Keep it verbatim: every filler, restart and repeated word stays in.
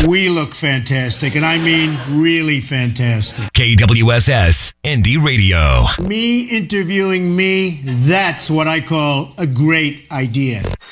We look fantastic, and I mean really fantastic. K W S S Indie Radio. Me interviewing me, that's what I call a great idea.